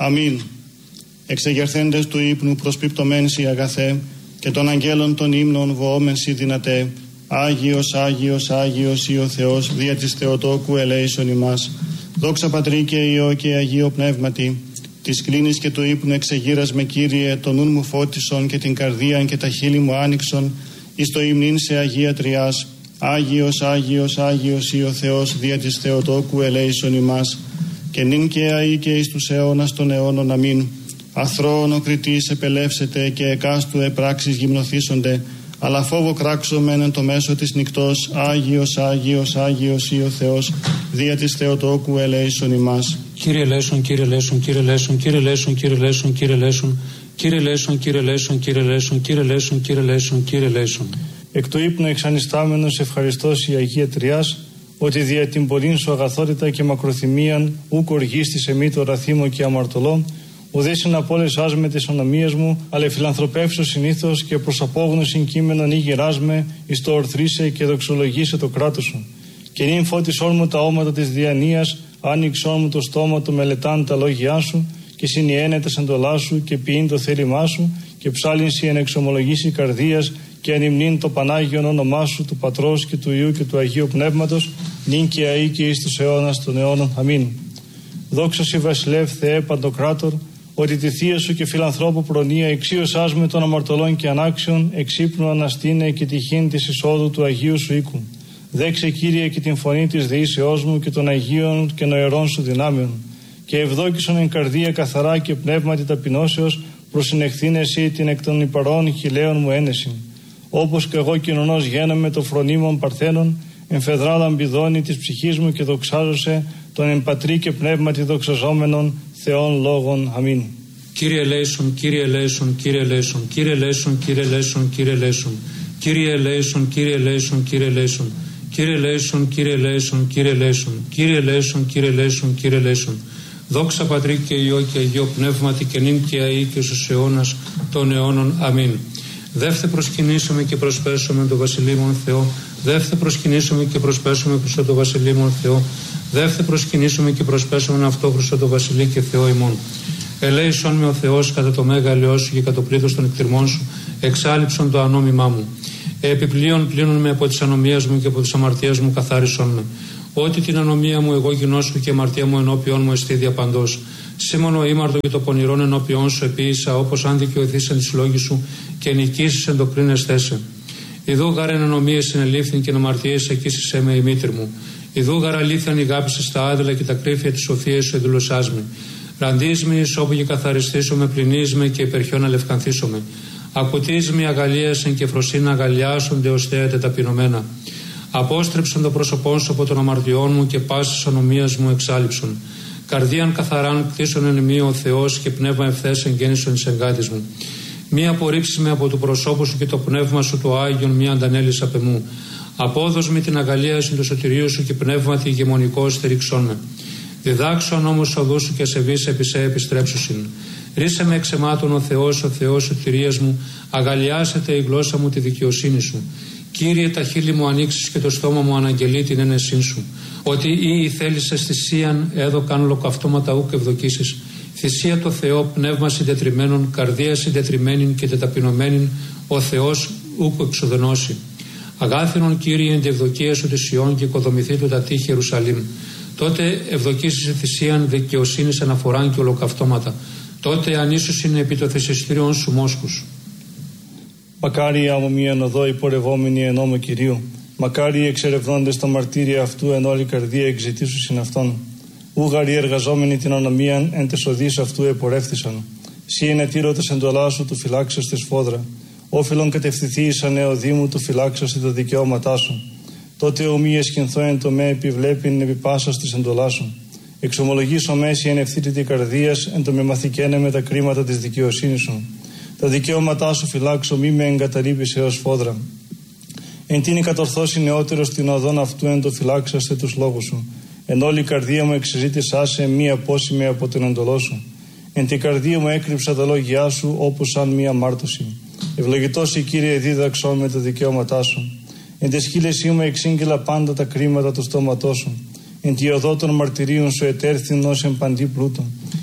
Αμήν. Εξεγερθέντες του ύπνου προσπιπτωμένσι αγαθέ και των αγγέλων των ύμνων βοόμενσι δυνατέ. Άγιος, Άγιος, Άγιος ή ο Θεός δια της Θεοτόκου ελέησον ημάς. Δόξα Πατρί και Υιό και Αγίο Πνεύματι. Της κλίνης και του ύπνου εξεγείρας με Κύριε, το νουν μου φώτισον και την καρδίαν και τα χείλη μου άνοιξον, εις το υμνήν σε Αγία Τριάς. Άγιος, Άγιος, Άγιος ή ο Θεός δια της Θεοτόκου ελέησον ημάς. Και νυν και αεί και εις τους αιώνας των αιώνων. Αμήν. Αθρώον ο κριτής επελεύσεται και εκάστου επράξεις γυμνοθήσονται, αλλά φόβο κράξομεν εν το μέσο της νυκτός. Άγιος, Άγιος, Άγιος ή ο Θεός δια της Θεοτόκου ελέησον ημάς. Κύριε ελέησον, Κύριε ελέησον, Κύριε ελέησον, Κύριε ελέησον, Κύριε ελέησον, Κύριε ελέησον, Κύριε ελέησον, Κύριε ελέησον, Κύριε ελέησον, Κύριε ελέησον, Κύριε ελέησον, Κύριε ελέησον. Εκ του ύπνου εξανιστάμενος ευχαριστός η Αγία Τριάς, ότι δια την πολλήν σου αγαθότητα και μακροθυμίαν ούκ οργίστης εμεί το ραθήμο και αμαρτωλό, ουδέσιν απόλυσάς με τις ονομίες μου, αλλά φιλανθρωπεύσω συνήθως και προς απόγνωσιν κείμενον ή γεράσμε, εις το ορθρίσε και δοξολογήσε το κράτος σου. Και νυν φώτισόν μου τα όματα της διανοίας, άνοιξόν μου το στόμα του μελετάν τα λόγια σου, και συνιένε τα σεντολά σου και ποιήν το θέλημά σου, και ψάλινσι εν εξομολογήσει καρδίας, και ανυμνήν το Πανάγιον όνομά σου, του Πατρός και του Υιού και του Αγίου Πνεύματος, νυν και αεί και εις τους αιώνας των αιώνων. Αμήν. Δόξα σοι Βασιλεύ Θεέ Παντοκράτορ, ότι τη θεία σου και φιλανθρώπου προνοία εξίωσάς με των αμαρτωλών και ανάξιων, εξύπνου αναστήνε και τυχήν της εισόδου του Αγίου σου οίκου. Δέξε Κύριε και την φωνή της δεήσεώς μου και των Αγίων και νοερών σου δυνάμεων. Και ευδόκησον εν καρδία καθαρά και πνεύματι ταπεινώσεως, προσυνεχθήν εσύ την εκ των υπαρών χιλέων μου ένεση. Όπως και εγώ κοινωνός γένομαι το φρονίμων παρθένων, εμφεδράλαν πηδώνει της ψυχής μου και δοξάζωσε τον εν πατρί και πνεύματι δοξαζόμενον Θεών λόγων. Αμήν. Κύριε ελέησον, Κύριε ελέησον, Κύριε ελέησον, Κύριε ελέησον, Κύριε ελέησον, Κύριε ελέησον, Κύριε ελέησον, Κύριε ελέησον, Κύριε ελέησον, Κύριε ελέησον, Κύριε ελέησον, Κύριε ελέησον, Κύριε ελέησον, Κύριε ελέησον, Κύριε ελέησον. Δόξα Πατρί και Υιό και Αγίο Πνεύματι και νυν και αεί και στους αιώνας των αιώνων. Αμήν. Δεύθε προσκυνήσουμε και προσπέσουμε το Βασιλείμον Θεό. Δεύθε προσκυνήσουμε και προσπέσουμε προς το Βασιλείμον Θεό. Δεύθε προσκυνήσουμε και προσπέσουμε αυτό προς το Βασιλεί και Θεό ημών. Ελέησον με ο Θεός κατά το μέγα ελαιό σου και κατά το πλήθος των εκτιρμών σου, εξάλειψον το ανόμημά μου. Επιπλέον πλύνουν με από τις ανομίες μου και από τις αμαρτίες μου καθάρισον με. Ότι την ανομία μου εγώ γινώσκω και η αμαρτία μου ενώπιον μου εστί διαπαντός. Σήμωνο ήμαρτο και το πονηρόν ενώπιον σου επίησα, όπως αν δικαιωθείς εν της λόγης σου και νικήσεις εν το πριν εσθέσαι. Ιδού γαρ εν ανομίες συνελήφθην και εν αμαρτίες εκείσισέ με η μήτρη μου. Ιδού γαρ αλήθειαν ηγάπησες τα άδελα και τα κρύφια της σοφίας σου εδηλωσάς με. Ραντείς με εις όπου και καθαριστήσω με, πλυνείς με και υπερχιόν αλευκανθήσω με. Ακουτείς με αγαλίασεν και φροσίνα αγαλιάσονται ως θέατε ταπεινωμένα. Απόστρεψον το πρόσωπό σου από των αμαρτιών μου και πάσης ονομίας μου εξάλειψον. Καρδίαν καθαράν κτίσον εν μη ο Θεός και πνεύμα ευθές εγγέννησον εις εγκάτης μου. Μη απορρίψεις με από το προσώπου σου και το πνεύμα σου το Άγιον, μη αντανέλεις απ' εμού. Απόδος με την αγαλίαση του σωτηρίου σου και πνεύματι ηγεμονικό στηρίξον με. Διδάξον όμως οδού σου και ασεβείς επί σε επιστρέψουσιν. Ρίσε με εξαιμάτων ο Θεός σωτηρίας μου, αγαλιάσετε η γλώσσα μου τη δικαιοσύνη σου. Κύριε, τα χείλη μου ανοίξεις και το στόμα μου αναγγελεί την ένεσήν σου. Ότι ή θέλησες θυσίαν έδωκαν ολοκαυτώματα ούκ ευδοκίσεις. Θυσία το Θεό, πνεύμα συντετριμένων, καρδία συντετριμένην και τεταπεινωμένην, ο Θεός ούκ εξοδενώσει. Αγάθινον Κύριε, εν τη ευδοκία σου της Ιών και οικοδομηθεί του τα τείχη Ιερουσαλήμ. Τότε ευδοκίσεις θυσίαν δικαιοσύνης αναφοράν και ολοκαυτώματα. Τότε ανίσουσιν επί το θυσιστήριον σου μόσχους. Μακάρι αμομίαν οδό υπορευόμενοι εν νόμο Κυρίου. Μακάρι εξερευνώντες τα μαρτύρια αυτού εν όλη καρδία εξητήσουσιν αυτόν. Ούγαροι εργαζόμενοι την ανομίαν εν τες οδείς αυτού επορεύθησαν. Σύ είναι τύρωτες εντολά σου του φυλάξεως τη σφόδρα. Όφιλον κατευθυνθεί εις ανεοδήμου του φυλάξεως τα δικαιώματά σου. Τότε ομοί εσχυνθώ εν το με επιβλέπειν επί πάσας της εντολά σου. Εξομολογήσω μέση εν ευθύτητη καρδίας εν το με μαθηκένε με τα κρίματα της δικαιοσύνης σου. Τα δικαιώματά σου φυλάξω, μη με εγκαταλείπεις έως φόδρα. Εν τίνη κατορθώσει νεότερος την οδόν αυτού εν το φυλάξαστε τους λόγους σου. Εν όλη η καρδία μου εξεζήτησά σε μη απόσημη από την εντολό σου. Εν την καρδία μου έκρυψα τα λόγια σου όπως σαν μία μάρτωση. Ευλογητός η Κύριε δίδαξόν με τα δικαιώματά σου. Εν τη χείλεσή μου εξήγγειλα πάντα τα κρίματα του στόματός σου. Εν τη οδό των μαρτυρίων σου ετέρθην ως εν παντή πλούτων.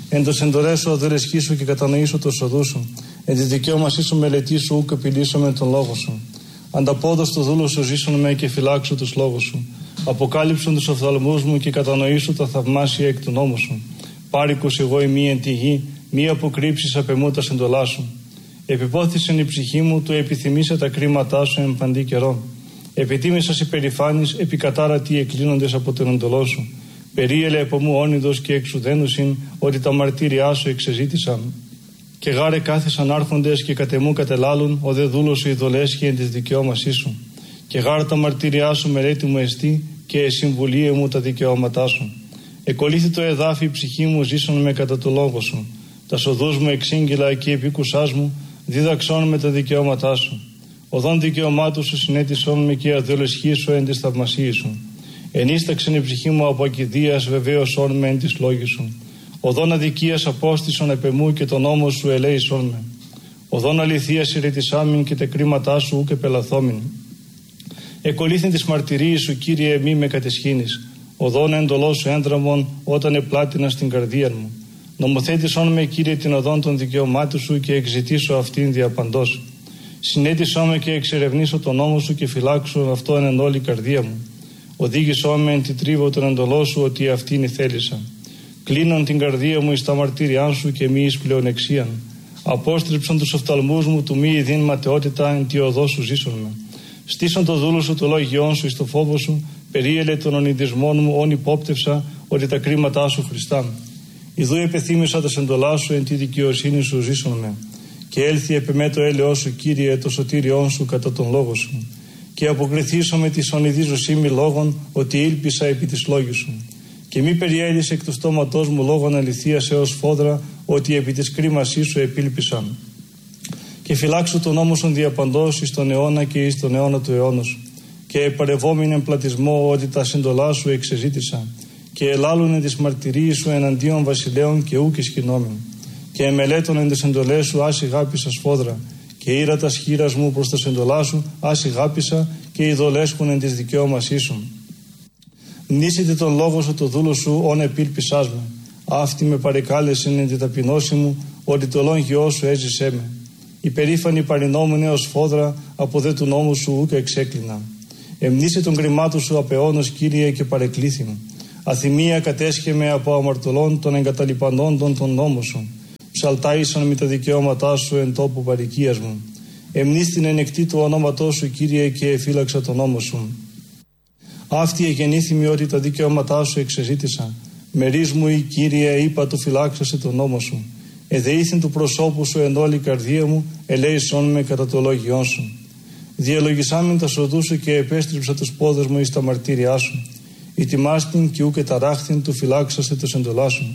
Εν το εντολέσου αδελεσχήσου και κατανοήσου το σοδού σου. Εν τη δικαίωμασή σου μελετήσου ουκ επιλύσω με τον λόγο σου. Ανταπόδος το δούλο σου ζήσουν με και φυλάξου τους λόγους σου. Αποκάλυψον τους οφθαλμούς μου και κατανοήσου τα θαυμάσια εκ του νόμου σου. Πάρικος εγώ ημί εν τη γη, μη αποκρύψεις απ' εμού τα εντολά σου. Επιπόθησεν η ψυχή μου, του επιθυμήσε τα κρίματά σου εν παντή καιρό. Επιτίμησας υπερηφάνης, επικατάρατοι εκκλίνοντες από τον εντολό σου. Περίελε από μου όνειδος και εξουδένουσιν, ότι τα μαρτύριά σου εξεζήτησαν. Και γάρε κάθεσαν άρχοντες και κατεμού κατελάλουν, ο δε δούλος σου ειδωλέσχει εν της δικαιώμασής σου. Και γάρε τα μαρτύριά σου μελέτη μου εστί, και συμβουλίε μου τα δικαιώματά σου. Εκολύθη το εδάφι η ψυχή μου, ζήσον με κατά το λόγο σου. Τα σοδούς μου εξήγγυλα και επίκουσάς μου, δίδαξόν με τα δικαιώματά σου. Οδόν δικαιωμάτου σου συνέτησόν με και αδελεσχήσου εν της θαυμασίας σου. Ενίσταξεν η ψυχή μου από ακηδίας, βεβαίωσόν με εν της λόγης σου. Οδόν αδικίας απόστησον επ' εμού και τον νόμο σου ελέησόν με. Οδόν αληθείας ηρετισάμιν και τα κρίματά σου ουκ επελαθόμην. Εκολύθην της μαρτυρίας σου, Κύριε, μη με κατεσχύνεις. Οδόν εντολό σου έντραμον όταν επλάτινα στην καρδία μου. Νομοθέτησόν με, Κύριε, την οδόν των δικαιωμάτων σου και εξητήσω αυτήν διαπαντός. Συνέτησό με και εξερευνήσω τον νόμο σου και φυλάξω αυτό εν όλη καρδία μου. Οδήγησό με εν τη τρίβο τον εντολό σου, ότι αυτήν ηθέλησα. Κλείνον την καρδία μου εις τα μαρτύριά σου και μη εις πλεονεξίαν. Απόστριψον τους οφθαλμούς μου του μη ειδήν ματαιότητα εν τη οδό σου ζήσον με. Στήσον το δούλο σου το λόγιόν σου εις το φόβο σου, περίελε των ονειδισμών μου όν υπόπτευσα, ότι τα κρίματά σου Χριστά. Ιδού επεθύμησα τα σεντολά σου εν τη δικαιοσύνη σου ζήσον με. Και έλθει επ' εμέ το έλεος σου, Κύριε, το σωτήριόν σου κατά τον λόγο σου. Και αποκριθήσω με τη ονειδή ζωσίμη λόγων, ότι ήλπισα επί της λόγης σου. Και μη περιέλυσε εκ του στόματός μου λόγων αληθείας έως φόδρα, ότι επί της κρίμασής σου επήλπισα. Και φυλάξω τον νόμο σου διαπαντός εις τον αιώνα και εις τον αιώνα του αιώνος. Και επαρευόμην εμπλατισμό, ότι τα συντολά σου εξεζήτησα. Και ελάλουνε τις μαρτυρίες σου εναντίον βασιλέων και ούκ ισχυνόμην. Και εμελέτων εν τις εντολές σου άσι γάπησα σφόδρα. Και ήρα τα σχήρας μου προς τα σεντολά σου άσι γάπησα, και ειδωλέσχουν εν της δικαιώμασής σου. Μνήσετε τον λόγο σου το δούλο σου, όν επήλπισάς με. Αυτή με παρεκάλεσεν εν τη ταπεινώση μου, ότι το λόγιό σου έζησέ με. Υπερήφανοι παρινόμουν έως φόδρα, από δε του νόμου σου ούκ εξέκλεινα. Εμνήσε τον κρυμάτου σου απεώνος, Κύριε, και παρεκλήθη μου. Αθυμία κατέσχε με από αμαρτωλών των εγκαταλειπανόντων τον νόμο σου. Ψαλτάησαν με τα δικαιώματά σου εν τόπου παροικίας μου. Εμνήστην ενεκτή του ονόματός σου, Κύριε, και εφύλαξα τον νόμο σου. Αυτή εγεννήθημη ότι τα δικαιώματά σου εξεζήτησα. Μερίς μου η Κύριε, είπα του φυλάξασε τον νόμο σου. Εδεήθην του προσώπου σου εν όλη καρδία μου, ελέησόν με κατά το λόγιόν σου. Διαλογισάμιν τα σοδού σου και επέστριψα τους πόδες μου εις τα μαρτύριά σου. Ητιμάστην και ούκε ταράχθην του φυλάξασε το εντολά σου.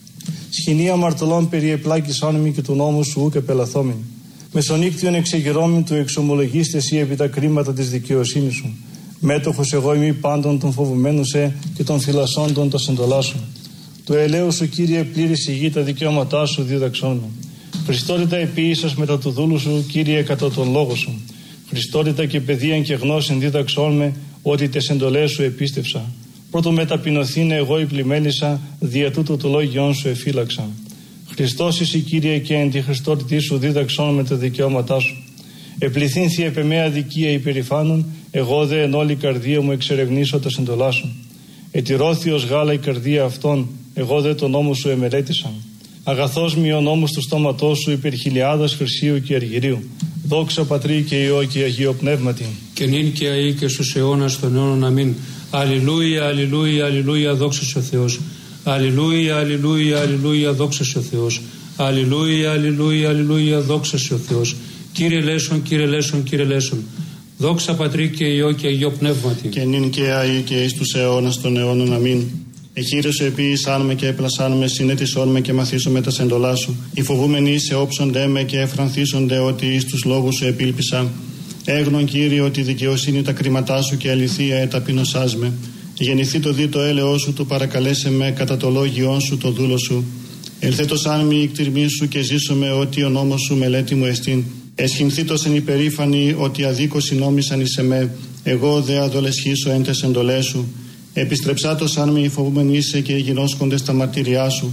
Σχοινία αμαρτωλών περιεπλάκησάν μη και του νόμου σου ούκε πελαθόμην. Μεσονύκτιον εξεγερόμην του εξομολογήστε εσύ επί τα κρίματα της δικαιοσύνης σου. Μέτοχος εγώ ημί πάντων των φοβουμένων σε και των φυλασσόντων τα σεντολά σου. Το ελέου σου, Κύριε, πλήρης η γη, τα δικαιώματά σου δίδαξόν μου. Χριστότητα επίησας μετά του δούλου σου, Κύριε, κατά τον λόγο σου. Χριστότητα και παιδείαν και γνώσιν δίδαξόν με, ότι τες εντολές σου επίστευσα. Πρώτο μεταπεινωθήνε εγώ υπλημέλησα, δια τούτο το λόγιόν σου εφύλαξα. Χριστός εσύ, Κύριε, και εν τη Χριστότητή σου δίδαξόν με τα δικαιώματά σου. Επληθύνθη επ' εμέ αδικία υπερηφάνων, εγώ δε εν όλη καρδία μου εξερευνήσω τα συντολά σου. Ετηρώθη ως γάλα η καρδία αυτών, εγώ δε τον νόμο σου εμελέτησα. Αγαθός μη ο νόμος του στόματός σου υπερ χιλιάδας χρυσίου και αργυρίου. Δόξα Πατρί και Υιό και Αγίο Πνεύματι. Και νυν και αεί και στους αιώνας των αιώνων. Αμήν. Αλληλούια, αλληλούια, αλληλούια, δόξα σε ο Θεός. Αλληλούια, αλληλούια, αλληλούια, δόξα σε ο Θεός. Αλληλούια, αλληλούια, αλληλούια, δόξα σε ο Θεός. Κύριε λέσον, Κύριε λέσον, Κύριε λέσον. Δόξα Πατρί και Υιό και Αγίο Πνεύματι. Και νυν και αεί και εις τους αιώνας των αιώνων. Αμήν. Εχείρεσαι επίησάν με και έπλασάν με, συνέτησόν με και μαθήσω με τα σεντολά σου. Οι φοβούμενοι σε όψονται με και εφρανθίσονται ότι εις τους λόγους σου επήλπισα. Έγνον, Κύριε, ότι δικαιοσύνη τα κρίματά σου και αληθεία εταπεινωσάς με. Γεννηθεί το δι το έλεος σου, του παρακαλέσε με κατά το λόγιόν σου το δούλο σου. Ελθέτος αν μη εκτιρμή σου και ζήσω με ότι ο νόμος σου μελέτη μου εστίν. Εσχυνθήτως εν υπερήφανοι ότι αδίκως νόμισαν εις εμέ. Εγώ δε αδολεσχήσω εν τες εντολές σου. Επιστρεψάτος αν μη φοβούμενοι είσαι και γινώσκοντες τα μαρτυριά σου.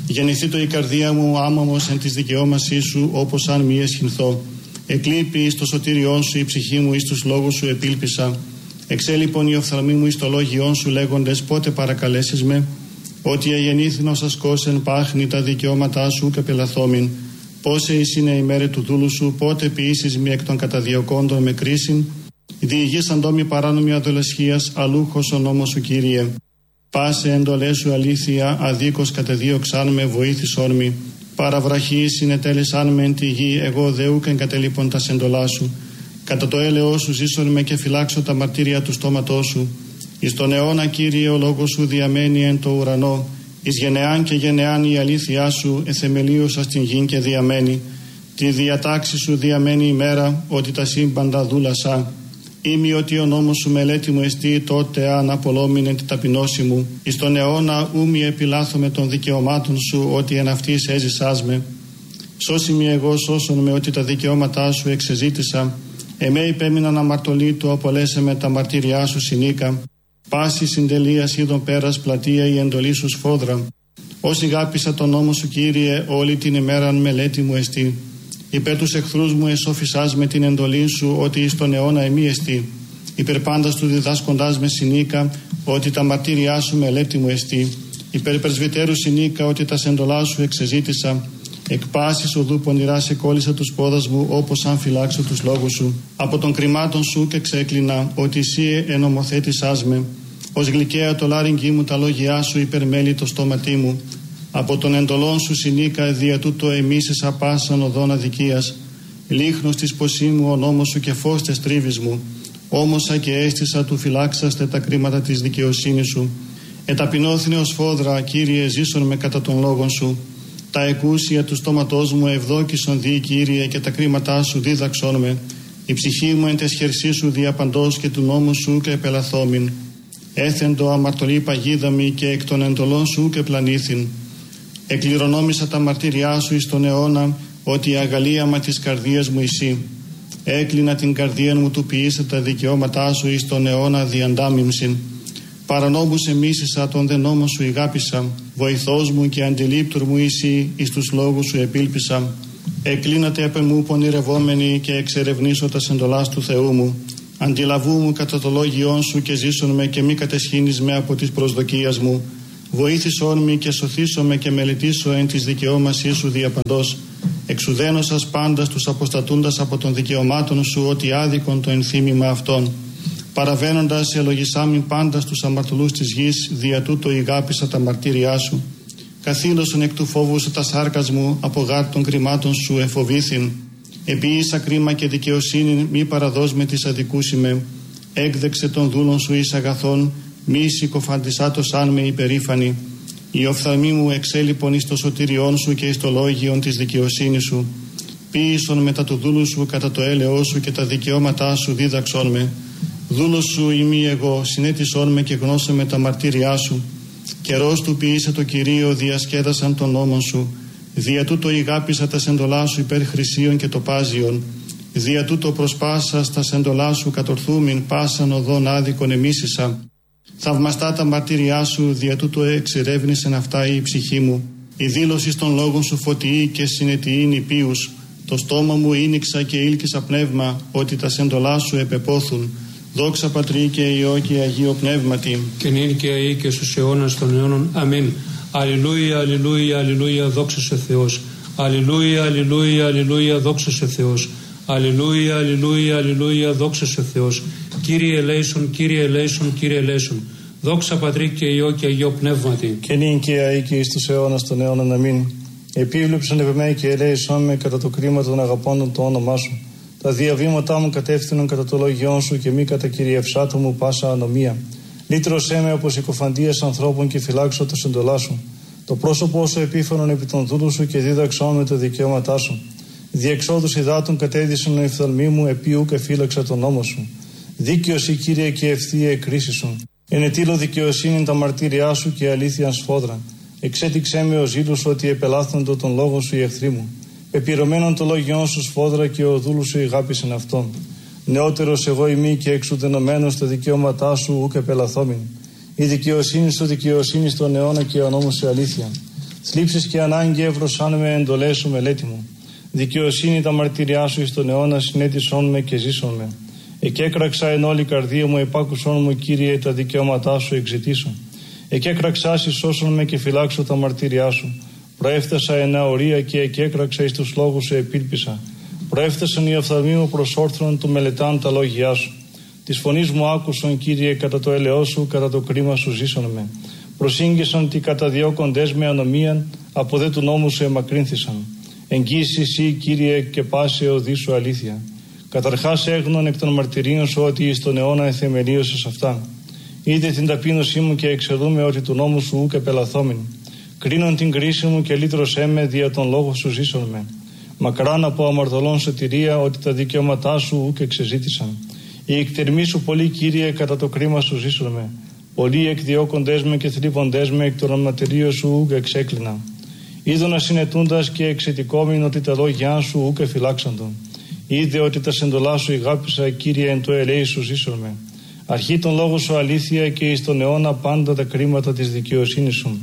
Γεννηθήτω η καρδία μου άμαμος εν της δικαιώμασής σου, όπως αν μη εσχυνθώ. Εκλείπει εις το σωτήριόν σου η ψυχή μου, εις τους λόγους σου επήλπισα. Εξέλιπον η οφθαλμή μου εις το λόγιόν σου, λέγοντες πότε παρακαλέσεις με. Ότι αγεννήθην ως ασκώσεν πάχνη τα δικαιώματά σου και πελαθόμην. Πόσε εις είναι η μέρη του δούλου σου, πότε ποιήσεις μη εκ των καταδιωκόντων με κρίσιν. Διηγήσαν τόμοι παράνομη αδολεσχίας, αλούχος ο νόμος σου Κύριε. Πάσε εντολές σου αλήθεια, αδίκως κατεδίωξαν με βοήθησόν μη. Παραβραχή συνετέλεσαν με εν τη γη, εγώ δεούκ εγκατελείπων τα εντολά σου. Κατά το έλεος σου ζήσον με και φυλάξω τα μαρτύρια του στόματός σου. Εις τον αιώνα Κύριε ο λόγος σου διαμένει εν το ουρανό. Εις γενεάν και γενεάν η αλήθειά σου εθεμελίωσα στην γη και διαμένει. Τη διατάξη σου διαμένει η μέρα, ότι τα σύμπαντα δούλασα. Ήμι ότι ο νόμος σου μελέτη μου εστί, τότε αν απολόμην εν τη ταπεινώση μου. Εις τον αιώνα ούμι επιλάθομαι των δικαιωμάτων σου, ότι εν αυτής έζησάς με. Σώσιμη εγώ σώσον με, ότι τα δικαιώματά σου εξεζήτησα. Εμέ υπέμειναν αμαρτωλή του, απολέσε με τα μαρτύριά σου συνήκα. Πάση συντελείας είδων πέρας πλατεία η εντολή σου σφόδρα. Όσοι γάπησα τον νόμο σου Κύριε, όλη την ημέραν μελέτη μου εστί. Υπέρ τους εχθρούς μου εσώφισάς με την εντολή σου, ότι εις τον αιώνα εμεί εστί. Υπέρ πάντας του διδάσκοντάς με συνήκα, ότι τα μαρτύριά σου μελέτη μου εστί. Υπέρ πρεσβυτέρου συνήκα, ότι τα σεντολά σου εξεζήτησα. Εκ πάσης οδού πονηρά σε κόλλησα τους πόδας μου, όπως αν φυλάξω τους λόγους σου. Από των κρυμάτων σου και ξέκλεινα, ότι εσύ ενομοθέτησάς με. Ως γλυκαία το λάρυγγι μου τα λόγια σου, υπερμέλει το στόματί μου. Από των εντολών σου συνήκα, δια τούτο εμίσησα πάσαν οδόν αδικίας. Λίχνος της ποσή μου ο νόμος σου και φως τες τρίβης μου. Όμωσα και αίσθησα του φυλάξαστε τα κρίματα της δικαιοσύνης σου. Εταπεινώθηνε ως φόδρα, Κύριε, ζήσον με κατά των λόγων σου. Τα εκούσια του στόματός μου ευδόκησον δι, Κύριε, και τα κρίματά σου δίδαξον με. Η ψυχή μου εν τες χερσί σου διαπαντός και του νόμου σου και επελαθόμην. Έθεντο αμαρτωλή παγίδα μη και εκ των εντολών σου και πλανήθην. Εκληρονόμησα τα μαρτύριά σου εις τον αιώνα, ότι η αγαλίαμα της καρδίας μου εσύ. Έκλεινα την καρδία μου του ποιήσα τα δικαιώματά σου εις τον αιώνα διαντάμιμσιν. Παρανόμους εμίσησα τον δε νόμο σου ηγάπησα. Βοηθός μου και αντιλήπτουρ μου εσύ, εις τους λόγους σου επήλπισα. Εκλίνατε απ' εμού πονηρευόμενοι και εξερευνήσω τα εντολάς του Θεού μου. Αντιλαβού μου κατά το λόγιόν σου και ζήσον με και μη κατεσχύνεις με από τις προσδοκίας μου. Βοήθησόν με και σωθήσω με και μελετήσω εν της δικαιώμασής σου διαπαντός. Εξουδένωσας πάντας τους αποστατούντας από των δικαιωμάτων σου, ότι άδικον το ενθύμημα αυτών. Παραβαίνοντας ελογισάμιν πάντας τους αμαρτωλούς της γης, δια τούτο ηγάπησα τα μαρτύριά σου. Καθήλωσον εκ του φόβου σου τα σάρκας μου, από γάρ των κρυμάτων σου εφοβήθην. Επίησα κρίμα και δικαιοσύνη, μη παραδός με της αδικούσιμε. Έκδεξε των δούλων σου εις αγαθών, μη συκοφαντισάτος αν με υπερήφανη. Η οφθαλμή μου εξέλιπον εις το σωτήριόν σου και εις το λόγιον της δικαιοσύνης σου. Ποίησον μετά του δούλου σου κατά το έλεος σου και τα δικαιώματά σου δίδαξον με. Δούλος σου ημί εγώ, συνέτησόν με και γνώσε με τα μαρτύριά σου. Καιρός του ποιήσε το Κυρίο, διασκέδασαν τον νόμον σου. Δια τούτο ηγάπησα τα σεντολά σου υπέρ χρυσίων και τοπάζιων. Δια τούτο προσπάσα στα σεντολά σου κατορθούμην, πάσαν οδόν άδικον εμίσησα. Θαυμαστά τα μαρτύριά σου, δια τούτο εξερεύνησεν αυτά η ψυχή μου. Η δήλωση των λόγων σου φωτιή και συνετιήν υπείους. Το στόμα μου ήνιξα και ήλκησα πνεύμα, ότι τα σεντολά σου επεπόθουν. Δόξα Πατρί και Υιό και Αγίο Πνεύματι. Και νυν και αεί και στους αιώνας των αιώνων. Αμήν. Αλληλούια, αλληλούια, αλληλούια, δόξα σε Θεός. Αλληλούια, αλληλούια, αλληλούια, δόξα σε Θεός. Αλληλούια, αλληλούια, αλληλούια, δόξα σε Θεός. Κύριε ελέησον, Κύριε ελέησον, Κύριε ελέησον. Δόξα Πατρί και Υιό και Αγίο Πνεύματι. Και νυν και αεί και εις τους αιώνας των αιώνων. Αμήν. Επίβλεψον επ' εμέ και ελέησον με κατά το κρίμα των αγαπώντων το όνομά σου. Τα διαβήματά μου κατεύθυνον κατά το λόγιόν σου και μη κατά κυριευσάτου μου πάσα ανομία. Λύτρωσέ με από συκοφαντίας ανθρώπων και φυλάξω τα εντολά σου. Το πρόσωπό σου επίφανον επί των δούλου σου και δίδαξόν με τα δικαιώματά σου. Διεξόδους υδάτων κατέδυσαν η φθαλμή μου, επίου και φύλαξα τον νόμο σου. Δίκαιος η Κύριε και ευθεία η κρίση σου. Ενετήλω δικαιοσύνη τα μαρτύριά σου και αλήθεια σφόδρα. Εξέτηξέ με ο ζήλος ότι επελάθοντο τον λόγο σου οι εχθροί μου. Επιρωμένον το λόγιόν σου σφόδρα και ο δούλου σου ηγάπησεν αυτόν. Νεότερος εγώ ημί και εξουδενωμένος τα δικαιώματά σου ουκ επελαθόμην. Η δικαιοσύνη σου δικαιοσύνη στον αιώνα και ο νόμος σε αλήθεια. Θλίψεις και ανάγκη εύρωσάν με εντολές σου μελέτη μου. Δικαιοσύνη τα μαρτυριά σου εις τον αιώνα συνέτησόν με και ζήσον με. Εκέκραξα εν όλη καρδία μου, επάκουσόν μου Κύριε τα δικαιώματά σου εξητήσω. Εκέκραξάς εις σώσον με και φυλάξω τα μαρτυριά σου. Προέφτασα εν αορία και εκέκραξα εις τους λόγους σου επίλπισα. Προέφτασαν οι οφθαλμοί μου προς όρθρον του μελετάν τα λόγια σου. Της φωνής μου άκουσον Κύριε κατά το έλεος σου, κατά το κρίμα σου ζήσον με. Προσήγγισαν τι καταδιώκοντες με ανομίαν, από δε του νόμου σου εμακρύνθησαν. Εγγύηση εσύ Κύριε και πάσε οδή σου αλήθεια. Καταρχάς έγνων εκ των μαρτυρίων σου ότι εις τον αιώνα εθεμελίωσες αυτά. Είδε την ταπείνωσή μου και εξεδούμε ότι του νόμου σου ούκ επελαθόμην. Κρίνον την κρίση μου και λύτρωσέ με δια τον λόγο σου ζήσον με. Μακράν από αμαρτωλών σωτηρία ότι τα δικαιώματά σου ούκ εξεζήτησαν. Οι εκτερμοί σου πολύ Κύριε κατά το κρίμα σου ζήσον με. Πολλοί εκδιώκοντές με και θλίβοντές με εκ των μαρτυρίων σου ούκ εξέκλεινα. Είδωνα συνετούντας και εξαιτικόμην ότι τα λόγια σου ούκ εφυλάξαντον. Είδε ότι τα σεντολά σου ηγάπησα Κύριε εν το ελέη σου ζήσον με. Αρχή των λόγων σου αλήθεια και εις τον αιώνα πάντα τα κρίματα της δικαιοσύνης σου.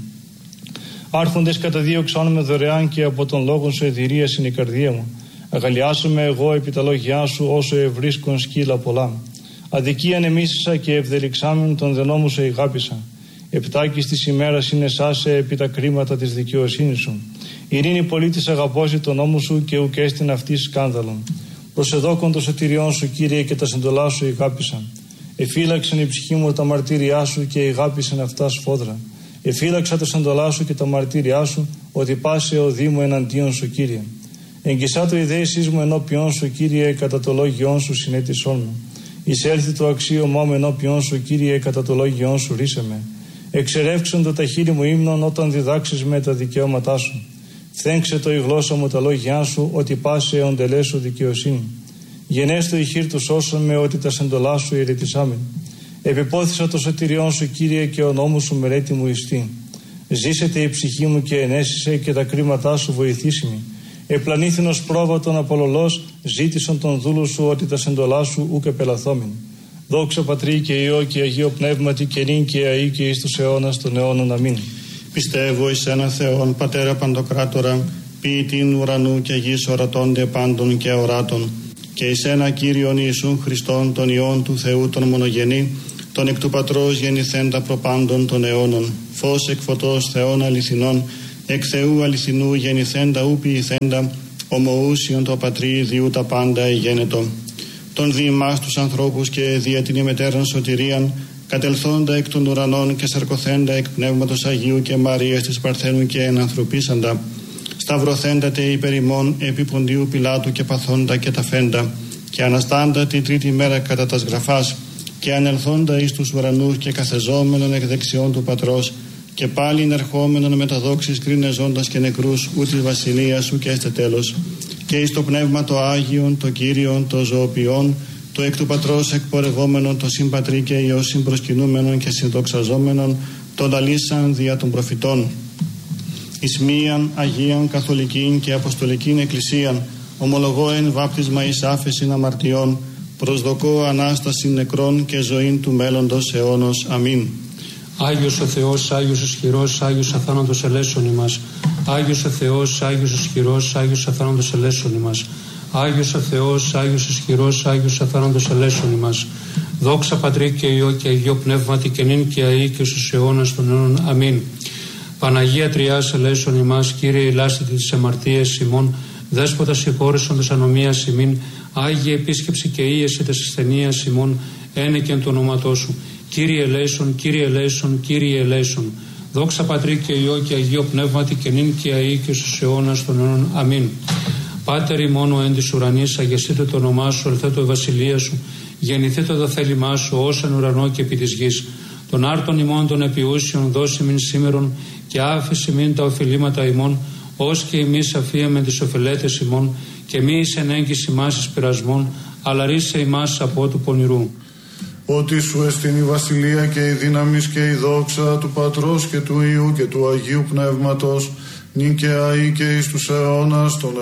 Άρχοντες καταδίωξαν με δωρεάν και από τον λόγο σου εδηρίας είναι η καρδία μου. Αγαλιάσαμε εγώ επί τα λόγια σου όσο ευρίσκον σκύλα πολλά. Αδικίαν εμίσησα και ευδελιξάμεν τον δενόμου σε ηγάπησα. Επτάκης της ημέρας είναι σάσε επί τα κρίματα της δικαιοσύνης σου. Ειρήνη πολίτης αγαπώσει τον νόμο σου και ουκέστην αυτή σκάνδαλον. Προσεδόκον το σωτηριών σου Κύριε και τα συντολά σου ηγάπησα. Εφύλαξαν η ψυχή μου τα μαρτύριά σου και ηγάπησαν αυτά σφόδρα. Εφύλαξα τα σεντολά σου και τα μαρτύριά σου, ότι πάσε ο Δήμο εναντίον σου Κύριε. Εγγισά το ιδέησής μου ενώπιον σου Κύριε, κατά το λόγιόν σου συνέτησόν μου. Εισέλθει το αξίωμά μου ενώπιον σου Κύριε, κατά το λόγιόν σου ρίσε με. Εξερεύξον τα χείλη μου ύμνων όταν διδάξεις με τα δικαιώματά σου. Φθέγξε το η γλώσσα μου τα λόγια σου, ότι πάσε οντελέ σου δικαιοσύνη. Γενέστο η χείρ του σώσον με, ότι τα σεντολά σου ηρετισάμεν. Επιπόθησα το σωτηριόν σου Κύριε και ο νόμος σου μελέτη μου ιστή. Ζήσετε η ψυχή μου και ενέσισε και τα κρίματά σου βοηθήσιμη. Επλανήθηνος πρόβατον απολολός ζήτησον τον δούλου σου, ότι τα σεντολά σου ούκ επελαθόμην. Δόξα Πατρί και Υιό και Αγίο Πνεύματι και νυν και αεί και εις τους αιώνας των αιώνων. Αμήν. Πιστεύω εις ένα Θεόν Πατέρα Παντοκράτορα, ποιητήν ουρανού και γης ορατώνται πάντων και αοράτων, και εις ένα Κύριον Ιησούν Χριστόν τον Υιόν του Θεού τον μονογενή, τον εκ του Πατρός γεννηθέντα προπάντων των αιώνων, φως εκ φωτός Θεών αληθινών, εκ Θεού αληθινού γεννηθέντα ου ποιηθέντα, ομοούσιον το Πατρί διού τα πάντα εγένετο. Τον δι' ημάς τους ανθρώπους και δια την ημετέραν σωτηρίαν, κατελθόντα εκ των ουρανών και σαρκωθέντα εκ Πνεύματος Αγίου και Μαρίας της Παρθένου και ενανθρωπίσαντα, σταυρωθέντατε υπερ ημών επί Ποντίου Πιλάτου και παθόντα και ταφέντα, και αναστάντα τη τρίτη μέρα κατά τας γραφάς, και ανελθόντα εις τους ουρανούς και καθεζόμενον εκ δεξιών του Πατρός, και πάλιν ερχόμενον με τα δόξης κρίνες ζώντας και νεκρούς, ου της βασιλείας σου και έστε τέλος, και εις το Πνεύμα το Άγιον, το Κύριον, το ζωοποιόν, το εκ του Πατρός εκπορευόμενον, το συμπατρί και Υιό συμπροσκυνούμενον και συνδοξαζόμενον, τον αλήσαν δια των προφητών. Εις μίαν Αγίαν Καθολικήν και Αποστολικήν Εκκλησίαν, ομολογώ εν βάπτισμα εις άφεσιν αμαρτιών, προσδοκώ Ανάσταση νεκρών και ζωήν του μέλλοντος αιώνος. Αμήν. Άγιος ο Θεός, Άγιος ισχυρός, Άγιος αθάνατος ελέσον ημάς. Άγιος ο Θεός, Άγιος ισχυρός, Άγιος αθάνατος ελέσον ημάς. Άγιος ο Θεός, Άγιος ισχυρός, Άγιος αθάνατος ελέσον ημάς. Δόξα Πατρί και Υιό και Αγίο Πνεύματι και νυν και αεί και στους αιώνας των αιώνων. Αμήν. Παναγία Τριάς ελέσον ημάς, Κύριε ηλάσθητη τις αμαρτίες ημών, Δέσποτα συγχώρεσον της ανομίας ημίν, Άγιε επίσκεψη και ίεση της ασθενείας ημών, ένεκεν του ονόματός σου. Κύριε ελέησον, Κύριε ελέησον, Κύριε ελέησον. Δόξα Πατρί και Υιό και Αγίο Πνεύματι και νυν και αεί και στους αιώνας των αιώνων. Αμήν. Πάτερ ημών ο εν της ουρανής, αγιαστείτε το όνομά σου, ελθέτω η βασιλεία σου, γεννηθείτε το θέλημά σου, ως εν ουρανό και επί της γης. Των άρτων ημών των επιούσιων δώσει μην σήμερον, και άφηση μην τα οφειλήματα ημών, ως και εμείς αφίαμε τις οφειλέτες ημών, και μη εις ενέγγιση μας εις πειρασμών, αλλά ρίσε ημάς από του πονηρού. Ότι σου εστιν η βασιλεία και η δύναμις και η δόξα του Πατρός και του Υιού και του Αγίου Πνεύματος, νυν και αεί και εις τους αιώνας των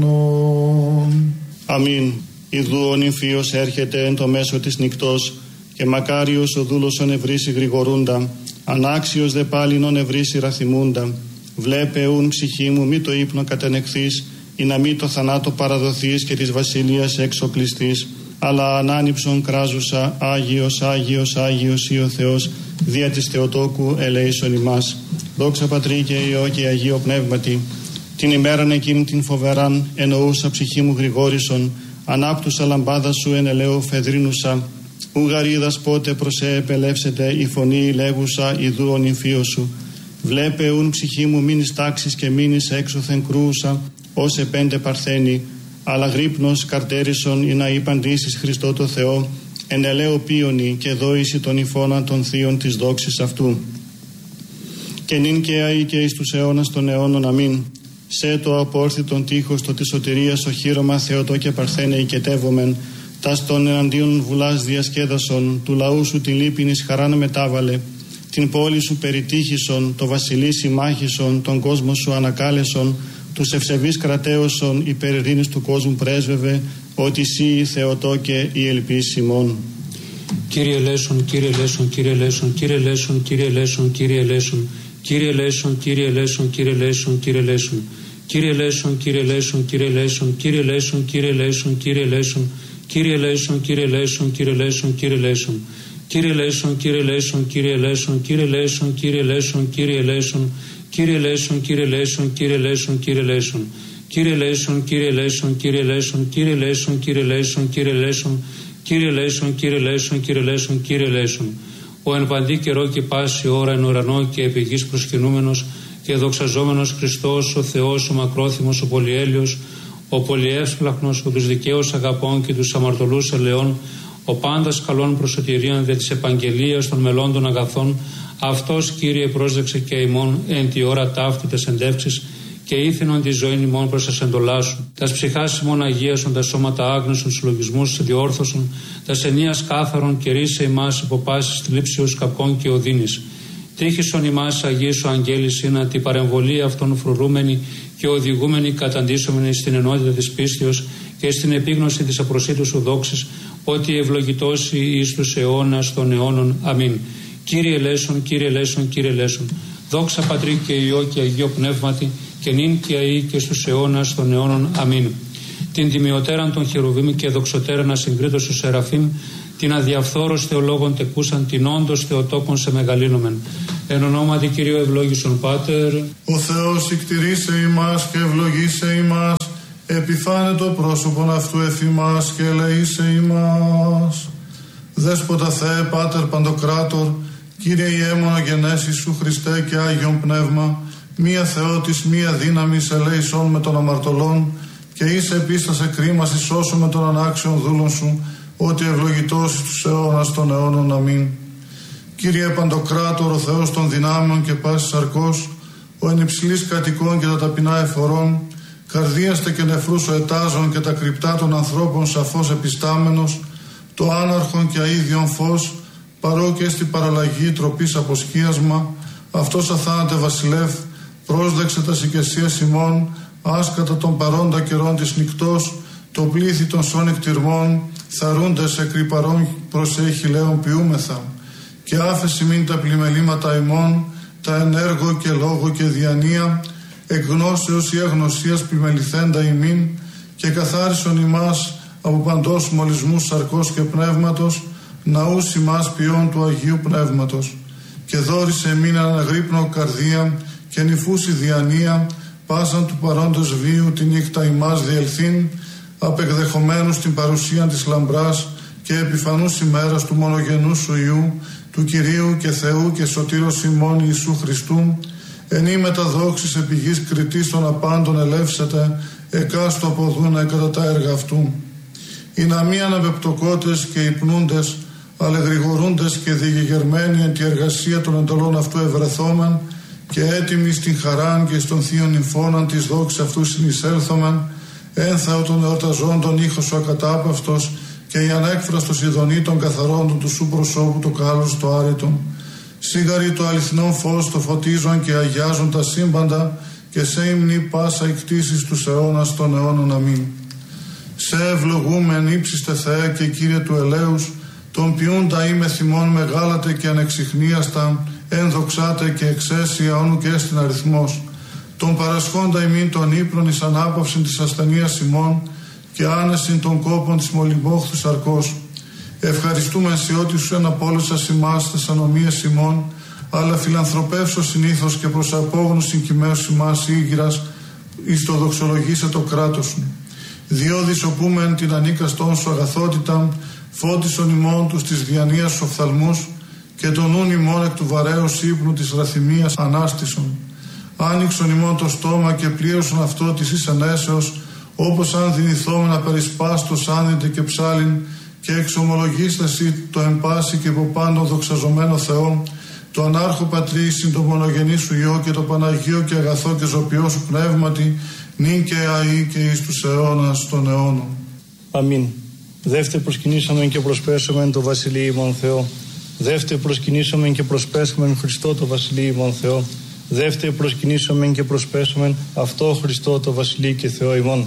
αιώνων. Αμήν. Ιδού ο νυμφίος έρχεται εν το μέσο της νυκτός, και μακάριος ο δούλος ο νευρίσει γρηγορούντα, ανάξιος δε πάλιν ο νευρίσει ραθυμούντα. Βλέπε ουν ψυχή μου μη το ύπνο κατενεχθείς, ή να μη το θανάτο παραδοθείς και της βασιλείας εξοπλιστής, αλλά ανάνυψον κράζουσα, Άγιος, Άγιος, Άγιος ή ο Θεός, δια της Θεοτόκου ελέησον ημάς. Δόξα Πατρί και Υιό και Αγίο Πνεύματι. Την ημέραν εκείνη την φοβεράν εννοούσα ψυχή μου γρηγόρησον, ανάπτουσα λαμπάδα σου εν ελαίου φεδρίνουσα, ουγαρίδας πότε προσέ επελεύσετε η φωνή λέγουσα ιδού ο νυμφίος σου. Βλέπε ουν ψυχή μου μείνεις τάξεις και μείνεις έξωθεν κρούουσα, ως επέντε παρθένη, αλλά γρύπνος καρτέρισον ή να υπαντήσεις Χριστό το Θεό, εν ελαίου πίονι και δόηση των υφώναν των θείων της δόξης αυτού. Και νυν και αεί και εις τους αιώνας των αιώνων αμήν. Σε το απόρθητον τείχος το της σωτηρίας οχύρωμα Θεοτό και Παρθένε οικετεύομεν, τας των εναντίον βουλάς διασκέδασον, του λαού σου την λύπηνης χαράν μετάβαλε, την πόλη σου περιτύχησον, το βασιλεί συμμάχησον, τον κόσμο σου ανακάλεσον, τους ευσεβείς κρατέωσον, υπερ του κόσμου πρέσβευε, ότι εσύ Θεοτό και η ελπίς ημών. Κύριε ελέησον, Κύριε ελέησον, Κύριε ελέησον, Κύριε ελέησον, Κύριε ελέησον, Κύριε ελέησον. Κύριε ελέησον, Κύριε ελέησον, Κύριε ελέησον, Κύριε ελέησον. Κύριε ελέησον, Κύριε ελέησον, Κύριε ελέησον, Κύριε ελέησον, Κύριε ελέησον, Κύριε ελέησον. Κύριε ελέησον, Κύριε ελέησον, Κύριε ελέησον, Κύριε ελέησον. Κύριε ελέησον, Κύριε ελέησον, Κύριε ελέησον, Κύριε ελέησον, Κύριε ελέησον, Κύριε ελέησον. Κύριε ελέησον, Κύριε ελέησον, Κύριε ελέησον, Κύριε ελέησον. Κύριε ελέησον, Κύριε ελέησον, Κύριε ελέησον, Κύριε ελέησον, Κύριε ελέησον, Κύριε ελέησον. Κύριε ελέησον, Κύριε ελέησον, Κύριε ελέησον, Κύριε ελέησον. Ο εν παντή καιρό και πάση ώρα εν ουρανό και επί γης προσκυνούμενος και δοξαζόμενος Χριστός, ο Θεός, ο μακρόθυμος, ο πολυέλιος, ο πολυεύσπλαχνος, ο τους δικαίους αγαπών και τους αμαρτωλούς ελαιών, ο πάντας καλών προσωτηρίων δια της επαγγελίας των μελών των αγαθών, αυτός Κύριε πρόσδεξε και ημών εν τη ώρα ταύτη τες εντεύξεις και ήθινον τη ζωή ημών προς τας εντολάς σου. Τας ψυχάς ημών αγίασον, τα σώματα άγνωσον, συλλογισμούς διόρθωσον, τας ενίας κάθαρον και ρίσε ημάς υπό πάσης θλίψεως κακών και οδύνης. Τύχησον ημάς αγίησου αγγέλης είναι την παρεμβολή αυτών φρουρούμενη και οδηγούμενη καταντήσομενη στην ενότητα της πίστεως και στην επίγνωση της απροσίτου σου δόξης, ότι ευλογητώσει εις τους αιώνας των αιώνων. Αμήν. Κύριε ελέησον, Κύριε ελέησον, Κύριε ελέησον. Δόξα Πατρί και Υιό και Αγίο Πνεύματι, και νυν και αεί και στους αιώνας των αιώνων. Αμήν. Την τιμιωτέραν των χερουβίμ και δοξωτέραν ασυγκρίτως στους Σεραφείμ, την αδιαφθόρος θεολόγων τεκούσαν, την όντως Θεοτόκον σε μεγαλύνομεν. Εν ονόματι Κυρίου ευλόγησον Πάτερ. Ο Θεός ικτηρίσε ημάς και ευλογήσε ημάς, επιφάνε το πρόσωπον αυτού εφημάς και ελεήσε ημάς. Δέσποτα Θεέ Πάτερ Παντοκράτορ, Κύριε Ιε μονογενέσης σου Χριστέ και Άγιον Πνεύμα, μία Θεότης, μία δύναμης ελέησον με των αμαρτωλών και είσαι επίστασε κρίμας εις με των ανάξιων δούλων σου, ότι ευλογητός εις τους αιώνας των αιώνων. Αμήν. Κύριε Παντοκράτορ, ο Θεός των δυνάμεων και πάσης αρκός, ο εν υψηλής κατοικών και τα ταπεινά εφορών, καρδίαστε και νεφρούς ο ετάζων και τα κρυπτά των ανθρώπων σαφώς επιστάμενος, το άναρχον και αΐδιον φως, παρό και στην παραλλαγή τροπής αποσκίασμα, αυτός αθάνατε βασιλεύ, πρόσδεξε τα οικεσίας ημών, άσκατα των παρόντα καιρών της νυκτός, το πλήθη των σών εκτιρμών, θαρούνται σε κρυπαρών προσέχει λέων ποιούμεθα, και άφεση μην τα πλημελήματα ημών, τα ενέργο και λόγο και διανία, εκγνώσεως ή αγνωσίας πλημεληθέντα ημίν, και καθάρισον ημάς από παντός μολυσμούς σαρκός και πνεύματος, ναούς ημάς ποιών του Αγίου Πνεύματος, και δόρισε εμήν αναγρύπνο καρδία και νυφούση διανία, πάσαν του παρόντος βίου τη νύχτα ημάς διελθύν, απεκδεχομένους την παρουσία της λαμπράς και επιφανούς ημέρας του μονογενού σου Υιού, του Κυρίου και Θεού και Σωτήρος ημών Ιησού Χριστού, εν ή μεταδόξης επί γης κριτής των απάντων ελεύσετε, εκάστο αποδούνε κατά τα έργα αυτού. Οι να μη αναπεπτοκότες και υπνούντες, αλλά γρηγορούντες και διηγερμένοι εν τη εργασία των εντολών αυτού ευρεθόμεν, και έτοιμοι στην χαράν και στον θείον νυμφώναν της δόξης αυτού συνεισέλθομεν, ένθαο των εορταζόντων ήχος ο ακατάπαυτος και η ανέκφραστος ειδονή των καθαρόντων του σου προσώπου το κάλος το άρρητον. Σίγαρη το αληθινόν φως το φωτίζον και αγιάζουν τα σύμπαντα, και σε ύμνη πάσα εκτίσεις τους αιώνας των αιώνων. Αμήν. Σε ευλογούμεν ύψιστε Θεέ και Κύριε του ελέους, τον ποιούντα είμαι θυμών μεγάλατε και ανεξιχνίαστα, ενδοξάτε και εξαίσια όνου και στην αριθμός. τον παρασχόντα ημίν των ύπνων εις ανάπαυσιν της ασθενείας ημών και άνεσιν των κόπων της μολυμπόχθου σαρκός. Ευχαριστούμε σε ότι σου εναπόλυσας ημάς τες ανομίες ημών, αλλά φιλανθρωπεύσω συνήθως και προς απόγνους συγκυμαίους ημάς ήγηρας, εις το δοξολογήσε το κράτος σου. Διόδης οπούμεν την ανίκαστόν σου αγαθότητα, φώτισον ημών τους της διανοίας σου οφθαλμούς και τον νουν ημών εκ του βαρέως ύπνου της ραθυμίας ανάστησον. Άνοιξον ημών το στόμα και πλήρωσον αυτό της εις ενέσεως, όπως αν δυνηθόμενα περισπάστος άνδυτε και ψάλιν, και εξομολογήστε εσύ το εμπάση και από πάνω δοξαζομένο Θεό, το ανάρχο Πατρί, συν το μονογενή σου Υιό και το Παναγίο και αγαθό και ζωπιό σου πνεύματι, νυν και αεί και εις τους αιώνας των αιώνων. Αμήν. Δεύτε προσκυνήσαμεν και προσπέσαμεν το Βασιλείο ημών Θεό. Δεύτε προσκυνήσαμεν και προσπέσαμεν Χριστό το Βασιλείο ημών Θεό. Δεύτε προσκυνήσαμεν και προσπέσαμεν αυτό Χριστό το Βασιλείο και Θεό ημών.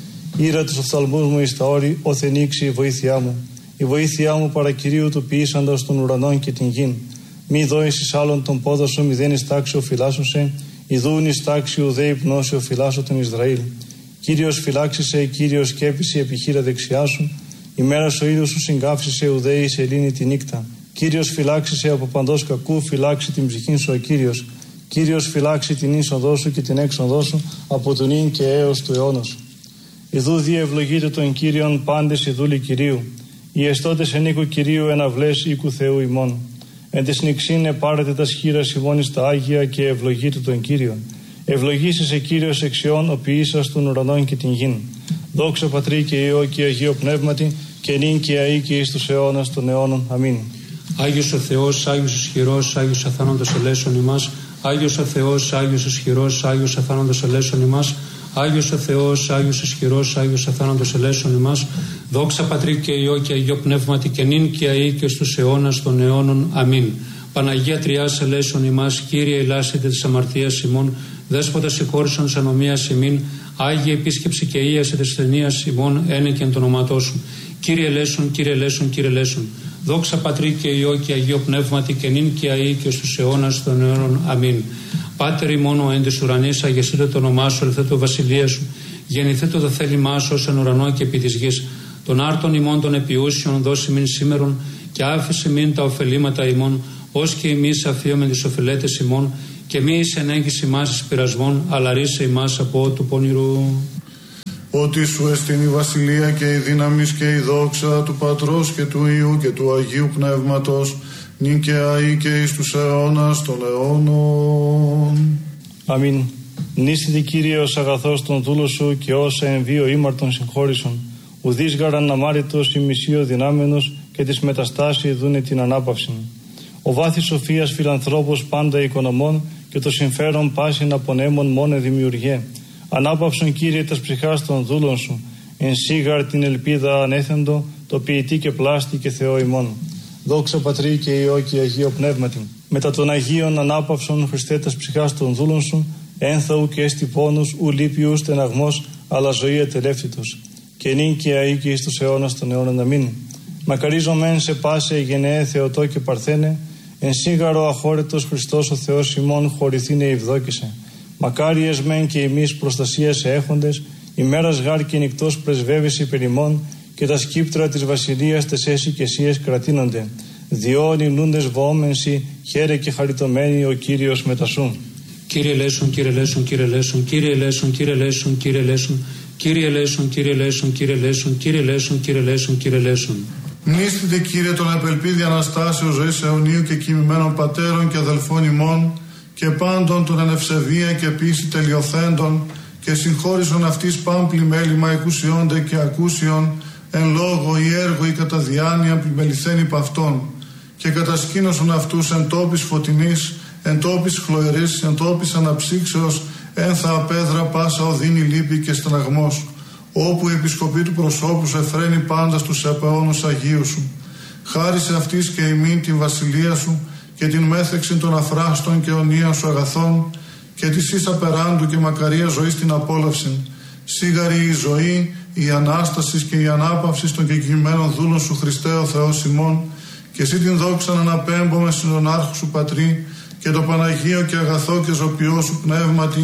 Ήρα τους οφθαλμούς μου εις τα όρη, όθε νίξει η βοήθειά μου. Η βοήθειά μου παρακυρίου του ποιήσαντος των ουρανών και την γην. Μη δώεις εις άλλον τον πόδο σου, μηδέν εις τάξιο φυλάσσωσε, ιδούν εις τάξιο δε υπνώσιο φυλάσσο τον Ισραήλ. Κύριος φυλάξισε, Κύριος σκέπισε επιχείρα δεξιά σου, ημέρας ο ήλιος σου συγκάψισε, ουδέ εις ελύνη τη νύκτα. Κύριος φυλάξισε από παντός κακού, φυλάξει την ψυχήν σου ο Κύριος. Κύριος φυλάξει την είσοδό σου και την έξοδό σου από τον ίν και έως του αιώνος. Ιδού διευλογείτε τον Κύριον πάντες οι δούλοι Κυρίου. Οι εστώτες εν οίκου Κυρίου εναυλές οίκου Θεού ημών. Εν της νηξήν επάρετε τα σχήρας ημών εις τα Άγια και ευλογείτε τον Κύριον. Ευλογήσεσαι Κύριος εξιών ο ποιήσας των ουρανών και την γην. Δόξα Πατρί και Υιό και Αγίο Πνεύματι και νυν και αεί και εις τους αιώνας των αιώνων. Αμήν. Άγιος ο Θεός, Άγιος ισχυρός, Άγιος αθάνοντος ελέησον ημάς. Άγιος ο Θεός, Άγιος ισχυρός, Άγιος αθάνοντος ελέησον ημάς. Άγιος ο Θεός, Άγιος ισχυρός, Άγιος αθάνοντος ελέησον ημάς. Δόξα Πατρί και Υιό και Αγίο Πνεύματι και νυν και αεί και στους αιώνας των αιώνων. Αμήν. Παναγία Τριάς ελέησον ημάς. Κύριε ελάσσετε της αμαρτίας ημών. Δέσποτα συγχώρησον της ανομίας ημίν. Άγιε επίσκεψη και ίασε της ασθενείας ημών ένεκεν το όνοματό σου. Κύριε ελέησον, Κύριε ελέησον, Κύριε ελέησον. Δόξα Πατρί και Υιό και Αγίο Πνεύματι και νυν και αεί και στους αιώνας των αιώνων. Αμήν. Πάτερ ημών ο εν της ουρανής, αγιαστείτε το όνομά σου, ελθέ το βασιλεία σου. Γεννηθείτε το θέλημά σου ως εν ουρανό και επί της γης. Των άρτων ημών των επιούσιων δώσει μην σήμερον και άφησε μην τα ωφελήματα ημών, ως και εμείς αφίωμεν τις οφειλέτες ημών, και μη εις ενέγγιση ημάς εις πειρασμών, αλλά ρίσε ημάς από του πονηρού. Ότι σου εστίν η βασιλεία και η δύναμις και η δόξα του Πατρός και του Υιού και του Αγίου Πνεύματος, νυν και αεί και εις τους αιώνας των αιώνων. Αμήν. Νήσιτη Κύριε ως αγαθός των δούλων σου και όσα εμβίο ήμαρτον συγχώρησον. Ουδείς γαραν αμάριτος ημισίω δυνάμενος και της μεταστάσεως δούνε την ανάπαυση. Ο βάθης σοφίας φιλανθρώπος πάντα οικονομών και το συμφέρον πάσιν απονέμων μόνε δημιουργέ. Ανάπαυσον Κύριε τας ψυχάς των δούλων σου, εν σίγαρ την ελπίδα ανέθεντο, το ποιητή και πλάστη και Θεό ημών. Δόξα Πατρί και Υιό και Αγίο Πνεύματι. Μετά των Αγίων ανάπαυσον Χριστέ τας ψυχάς των δούλων σου, ένθαου και έστι πόνους, ου λύπη ου στεναγμός, αλλά ζωή ατελεύτητος. Και νυν και αεί και εις τους αιώνας των αιώνων. Αμήν. Μακαρίζομεν σε πάσε γενναίε Θεοτό και Παρθένε, εν σίγαρο αχώρετος Χριστός ο Θεός ημών χωρηθήνε ευδόκησε. Μακάριες μεν και εμείς προστασία σε έχοντες, ημέρας γάρ και νυχτός πρεσβεύεις υπερ ημών, και τα σκύπτρα της βασιλείας τες έσυ και εσίες κρατείνονται. Διόν υμνούντες βοόμενσι, χαίρε και χαριτωμένοι ο Κύριος μετασού. Κύριε ελέησον, Κύριε ελέησον, Κύριε ελέησον, Κύριε ελέησον, Κύριε ελέησον, Κύριε ελέησον, Κύριε ελέησον, Κύριε ελέησον, Κύριε ελέησον, Κύριε ελέησον, Κύριε ελέησον, Κύριε ελέησον. Μνήστητε Κύριε τον απελπίδη Αναστάσεως ζωής αιωνίου και κοιμημένων πατέρων και αδελφών ημών και πάντων των εν ευσεβία και πίση τελειοθέντων και συγχώρησον αυτής πάμπλη μέλημα εκουσιόνται και ακούσιον εν λόγω ή έργο ή κατά διάνοια πλημεληθέν υπ' αυτών και κατασκήνωσον αυτούς εν τόπης φωτεινής, εν τόπης χλωερής, εν τόπης αναψύξεως, ένθα απέδρα πάσα οδύνη λύπη και στεναγμός, όπου η επισκοπή του προσώπου σου εφραίνει πάντα στους επαιώνους Αγίου σου. Χάρισε αυτής και ημίν την βασιλεία σου και την μέθεξη των αφράστων και αιωνίων σου αγαθών και της ίσα περάντου και μακαρία ζωής την απόλαυση. Σίγαρη η ζωή, η Ανάσταση και η ανάπαυση των κεκοιμημένων δούλων σου Χριστέ ο Θεός ημών, και εσύ την δόξα να αναπέμπομε στον άρχο σου Πατρί και το Παναγίο και αγαθό και ζωπιό σου πνεύματι,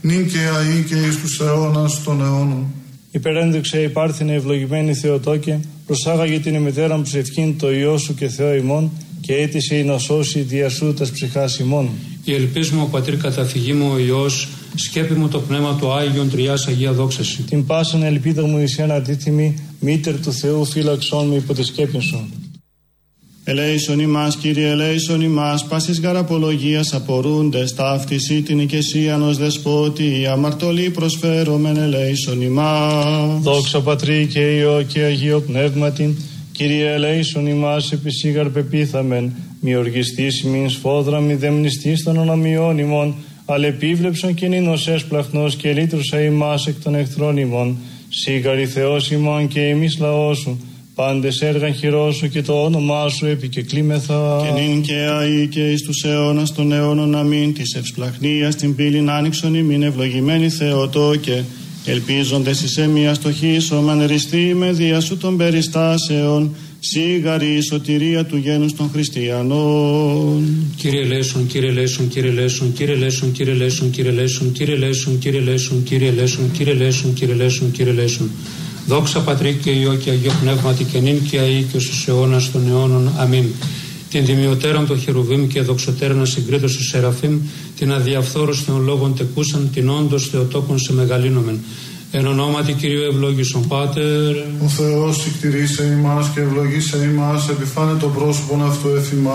νυν και αεί και εις τους αιώνας των αιώνων. Υπερένδειξε υπάρθινε ευλογημένη Θεοτόκε, προσάγαγε την ημετέραν ψευκήν το Υιό σου και Θεό ημών, και αίτησε να σώσει δια σου τας ψυχάς ημών. Η ελπίς μου, ο Πατήρ καταφυγή μου, ο Υιός, σκέπη μου το πνεύμα του Άγιον Τριάς Αγία δόξαση. Την πάσαν ελπίδα μου εις ένα αντίθυμη, μήτερ του Θεού φύλαξόν με υπό τη σκέπη σου. Ελέησον ημάς, Κύριε, ελέησον ημάς, πάσης γαραπολογίας απορούντες, ταύτιση την οικεσίαν ως δεσπότη, αμαρτωλή προσφέρομεν, ελέησον ημάς. Δόξα Πατρί και Υιό και Αγίο Πνεύματι, Κύριε, ελέησον ημάς, επισήγαρ πεπίθαμεν, μη οργιστής μην σφόδρα, μη δεμνιστής των ονομιών ημών, αλλά επίβλεψον και νύνος έσπλαχνος και λύτρουσα ημάς εκ των εχθρών ημών, σίγαρη Θεός ημών και εμείς λαός σου, πάντες έργαν χειρός σου και το όνομά σου επικεκλήμεθα. Και νυν και αεί και εις τους αιώνας των αιώνων αμήν, της ευσπλαχνίας την πύλην άνοιξον ημίν ευλογημένη Θεοτόκε, ελπίζοντες εις εμία στοχίσομεν ριστή με δια σου των περιστάσεων, σίγαρη η σωτηρία του γένους των χριστιανών. Κύριε ελέησον, Κύριε ελέησον, Κύριε ελέησον, Κύριε ελέησον, Κύριε ελέησον, Κύριε ελέησον, Κύριε ελέησον, Κύριε ελέησον, Κύριε ελέησον, Κύριε ελέησον, Κύριε ελέησον, Κύριε ελέησον. Δόξα Πατρί και Υιό και Αγίο Πνεύματι και νυν και αεί και στους αιώνας των αιώνων. Αμήν. Την τιμιωτέραν των χερουβίμ και δοξωτέραν ασυγκρίτως του Σεραφείμ, την αδιαφθόρους των λόγων τεκούσαν, την όντως Θεοτόκον σε μεγαλύνομεν. Εν ονόματι Κυρίου ευλόγησον Πάτερ. Ο Θεός συκτηρίσε ημάς και ευλογήσε ημάς, επιφάνε το πρόσωπον αυτού εφημάς.